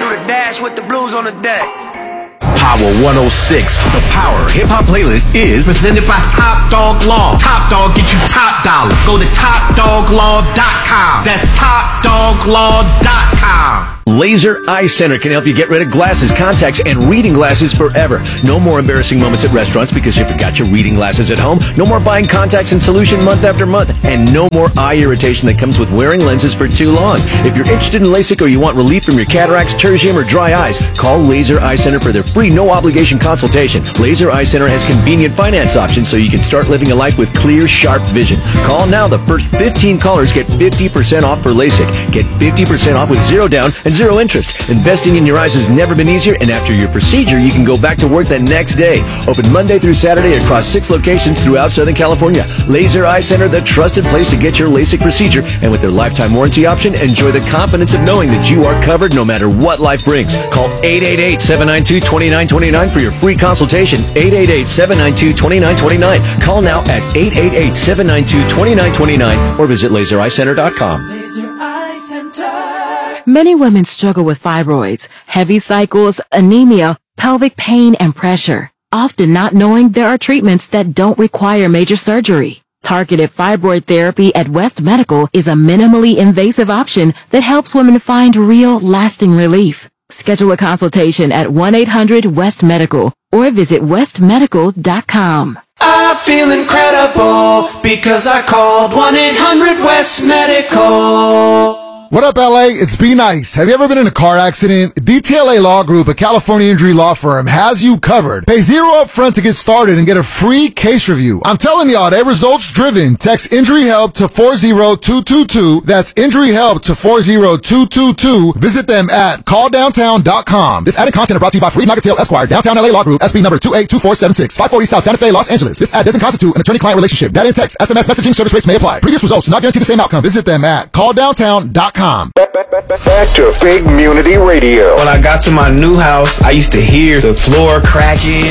do the dash with the blues on the deck. Power 106, the Power Hip Hop Playlist is presented by Top Dog Law. Top Dog get you top dollar. Go to TopDogLaw.com. That's TopDogLaw.com. Laser Eye Center can help you get rid of glasses, contacts, and reading glasses forever. No more embarrassing moments at restaurants because you forgot your reading glasses at home. No more buying contacts and solution month after month. And no more eye irritation that comes with wearing lenses for too long. If you're interested in LASIK or you want relief from your cataracts, tertium, or dry eyes, call Laser Eye Center for their free, no-obligation consultation. Laser Eye Center has convenient finance options so you can start living a life with clear, sharp vision. Call now. The first 15 callers get 50% off for LASIK. Get 50% off with zero down and zero interest. Investing in your eyes has never been easier, and after your procedure, you can go back to work the next day. Open Monday through Saturday across 6 locations throughout Southern California. Laser Eye Center, the trusted place to get your LASIK procedure, and with their lifetime warranty option, enjoy the confidence of knowing that you are covered no matter what life brings. Call 888-792-2929 for your free consultation. 888-792-2929. Call now at 888-792-2929 or visit lasereyecenter.com. Laser Eye Center. Many women struggle with fibroids, heavy cycles, anemia, pelvic pain, and pressure, often not knowing there are treatments that don't require major surgery. Targeted fibroid therapy at West Medical is a minimally invasive option that helps women find real, lasting relief. Schedule a consultation at 1-800-WEST-MEDICAL or visit westmedical.com. I feel incredible because I called 1-800-WEST-MEDICAL. What up, LA? It's Be Nice. Have you ever been in a car accident? DTLA Law Group, a California injury law firm, has you covered. Pay $0 up front to get started and get a free case review. I'm telling y'all, they're results driven. Text Injury Help to 40222. That's Injury Help to 40222. Visit them at calldowntown.com. This added content is brought to you by Fareed Nagatil Esquire, Downtown LA Law Group, SB number 282476, 540 South Santa Fe, Los Angeles. This ad doesn't constitute an attorney-client relationship. Data and text, SMS messaging service rates may apply. Previous results do not guarantee the same outcome. Visit them at calldowntown.com. Back to Fig Community Radio. When I got to my new house, I used to hear the floor cracking.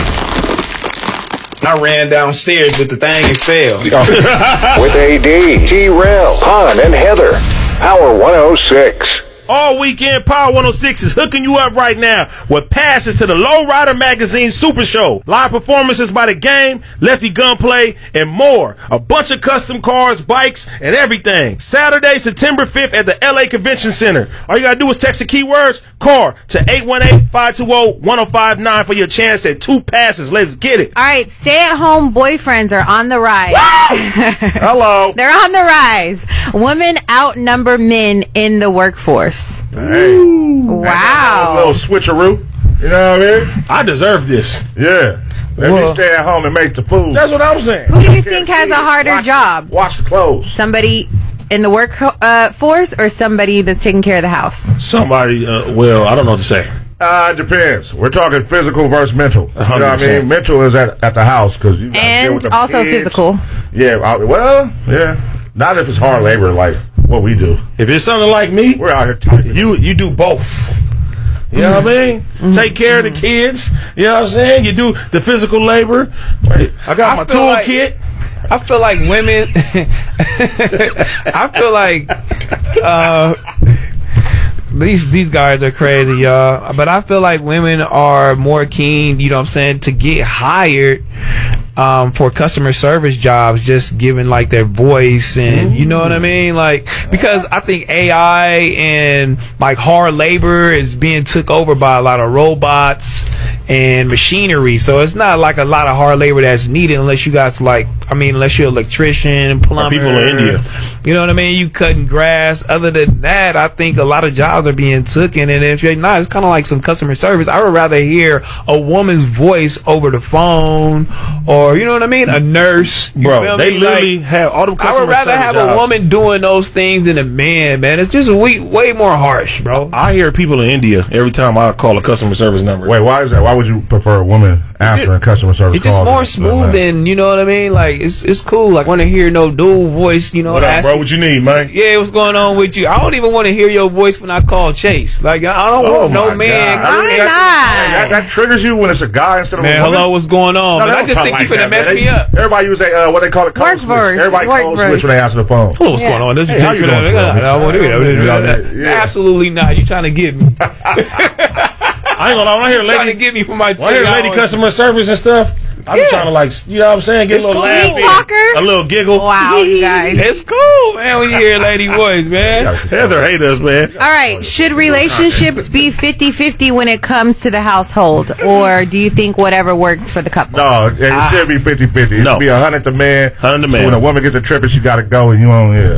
I ran downstairs with the thing and fell. With AD, T-Rail, Han, and Heather. Power 106. All weekend, Power 106 is hooking you up right now with passes to the Lowrider Magazine Super Show, live performances by The Game, Lefty Gunplay, and more. A bunch of custom cars, bikes, and everything. Saturday, September 5th at the LA Convention Center. All you gotta do is text the keywords CAR to 818-520-1059 for your chance at 2 passes. Let's get it. All right, stay-at-home boyfriends are on the rise. Hello. They're on the rise. Women outnumber men in the workforce. Hey. Wow. A little switcheroo. You know what I mean? I deserve this. Yeah. Let me stay at home and make the food. That's what I'm saying. Who do you think has a harder job? Wash the clothes. Somebody in the workforce or somebody that's taking care of the house? Somebody, well, I don't know what to say. It depends. We're talking physical versus mental. 100%. You know what I mean? Mental is at the house because you gotta deal with the also kids. physical. Yeah, yeah. Not if it's hard labor like what we do. If it's something like me, we're out here typing. You do both. You know what I mean? Take care of the kids. You know what I'm saying? You do the physical labor. I got my toolkit. I feel like women. I feel like these guys are crazy, y'all. But I feel like women are more keen, you know what I'm saying, to get hired for customer service jobs, just giving like their voice and you know what I mean, like, because I think AI and like hard labor is being took over by a lot of robots and machinery, so it's not like a lot of hard labor that's needed unless you guys unless you're an electrician, plumber, people in India, you know what I mean, you cutting grass. Other than that, I think a lot of jobs are being taken, and if you're not, it's kind of like some customer service. I would rather hear a woman's voice over the phone, or you know what I mean, a nurse. Bro, they literally have all the customer service I would rather have jobs. a woman doing those things than a man, man. It's just way more harsh, bro. I hear people in India every time I call a customer service number. Wait, why is that? Why would you prefer a woman answering customer service It's just calls? more smooth than, you know what I mean? Like, it's cool. Like, want to hear no dual voice, you know. What up, bro? What you need, man? Yeah, what's going on with you? I don't even want to hear your voice when I call Chase. Like, I don't want no man. Why not? That triggers you when it's a guy instead of a woman? Hello, what's going on? No, Man, I just think you finna mess me up. Everybody use that, what they call it, code Work switch. verse. Everybody Work code verse. switch when they answer the phone. Hello, what's going on? This is how you doing, Yeah. Absolutely not. You trying to get me? I ain't gonna lie. When I hear Trying to lady, get me for my. when I hear lady customer service and stuff, I be trying to like, you know what I'm saying, get a little laugh, Sweet talker. a little giggle. Wow, you guys. It's cool, man. When you hear lady voice, man. Heather hate us, man. All right. Should relationships be 50-50 when it comes to the household? Or do you think whatever works for the couple? No, it should be 50-50. It No. should be 100 the man. 100 the man. So when a woman gets a trip and she got to go and you on here.